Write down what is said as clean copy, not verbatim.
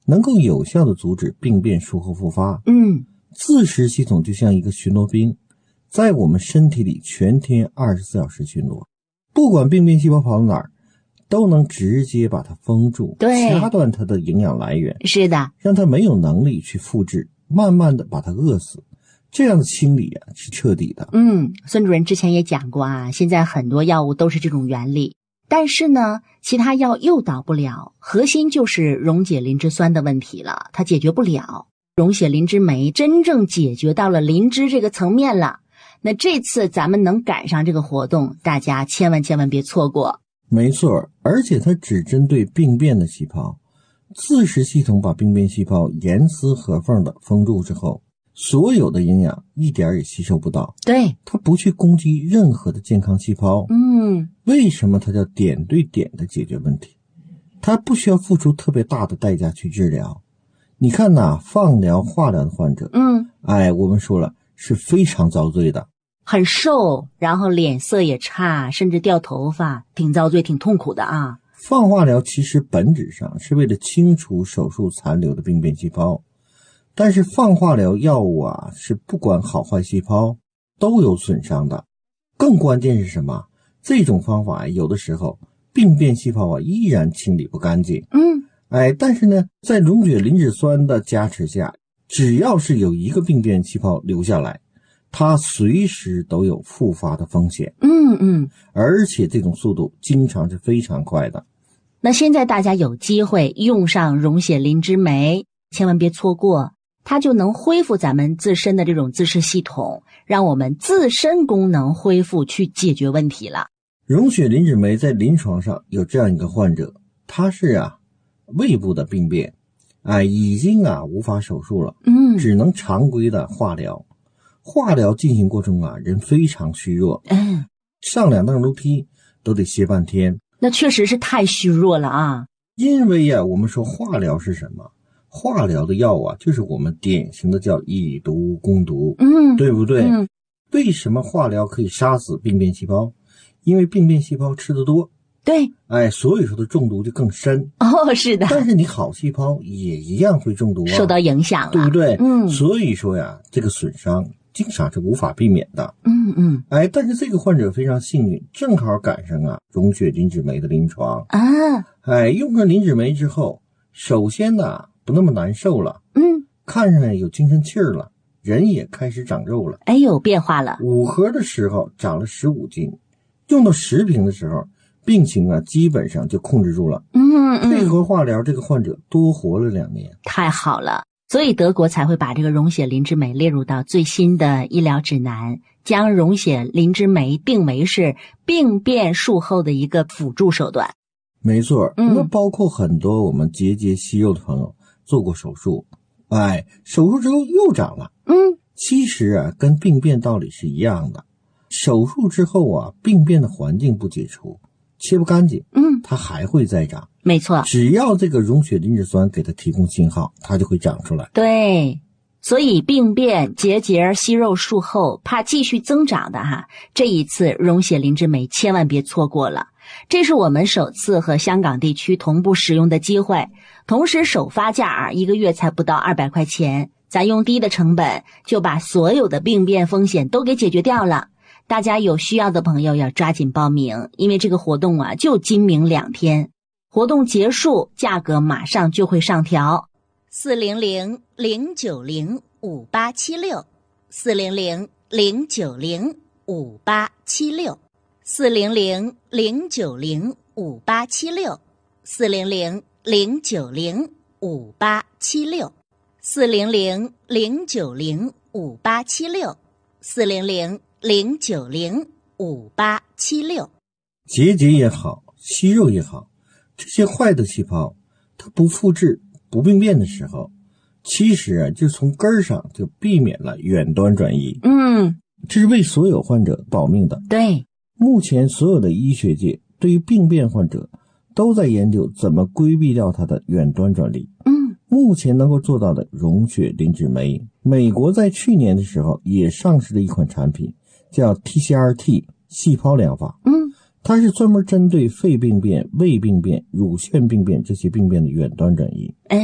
能够有效地阻止病变术后复发。自食系统就像一个巡逻兵，在我们身体里全天24小时巡逻，不管病变细胞跑到哪儿，都能直接把它封住，掐断它的营养来源。 是的， 让它没有能力去复制，慢慢的把它饿死。这样的清理啊是彻底的。 孙主任之前也讲过啊，现在很多药物都是这种原理，但是呢，其他药诱导不了，核心就是溶解磷脂酸的问题了，它解决不了。溶血磷脂酶真正解决到了磷脂这个层面了。那这次咱们能赶上这个活动，大家千万别错过。 没错，而且它只针对病变的细胞。自食系统把病变细胞严丝合缝的封住之后，所有的营养一点也吸收不到。 对， 它不去攻击任何的健康细胞。为什么它叫点对点的解决问题？它不需要付出特别大的代价去治疗。你看呐，放疗、化疗的患者，我们说了是非常遭罪的， 很瘦，然后脸色也差，甚至掉头发，挺遭罪，挺痛苦的啊。 放化疗其实本质上是为了清除手术残留的病变细胞，但是放化疗药物啊，是不管好坏细胞都有损伤的。更关键是什么？这种方法有的时候病变细胞啊依然清理不干净。但是呢，在溶血磷脂酸的加持下，只要是有一个病变细胞留下来，它随时都有复发的风险。而且这种速度经常是非常快的。 那现在大家有机会用上溶血磷脂酶，千万别错过，它就能恢复咱们自身的这种自噬系统，让我们自身功能恢复，去解决问题了。 溶血磷脂酶在临床上有这样一个患者，他是胃部的病变，已经无法手术了，只能常规的化疗。化疗进行过程人非常虚弱，上2趟楼梯都得歇半天。 那确实是太虚弱了啊。 因为我们说化疗是什么？化疗的药就是我们典型的叫以毒攻毒，对不对？为什么化疗可以杀死病变细胞？因为病变细胞吃得多。 对， 所以说的中毒就更深。 是的。 但是你好细胞也一样会中毒受到影响了， 对不对？所以说这个损伤经常是无法避免的。但是这个患者非常幸运，正好赶上溶血磷脂酶的临床。用上磷脂酶之后，首先不那么难受了，看上有精神气儿了，人也开始长肉了。 有变化了。5 盒的时候长了15斤，用到10瓶的时候，病情基本上就控制住了。配合化疗，这个患者多活了2年。 太好了，所以德国才会把这个溶血磷脂酶列入到最新的医疗指南，将溶血磷脂酶定为是病变术后的一个辅助手段。 没错，那包括很多我们结节息肉的朋友做过手术，手术之后又长了。其实跟病变道理是一样的。手术之后病变的环境不解除，切不干净，它还会再长。 没错， 只要这个溶血磷脂酸给它提供信号，它就会长出来。 对，所以病变、结节、息肉术后怕继续增长的这一次溶血磷脂酶千万别错过了。这是我们首次和香港地区同步使用的机会，同时首发价1个月才不到200块钱，咱用低的成本就把所有的病变风险都给解决掉了。大家有需要的朋友要抓紧报名，因为这个活动就今明2天，活动结束价格马上就会上调。400-090-5876，400-090-5876，400-090-5876，400-090-5876，400-090-5876。400-090-5876，400-090-5876，400-090-5876。 结节也好，息肉也好，这些坏的细胞它不复制不病变的时候，其实就从根儿上就避免了远端转移。这是为所有患者保命的。 对， 目前所有的医学界对于病变患者都在研究怎么规避掉它的远端转移。目前能够做到的溶血磷脂酶，美国在去年的时候也上市了一款产品，叫 TCRT 细胞疗法。它是专门针对肺病变、胃病变、乳腺病变这些病变的远端转移。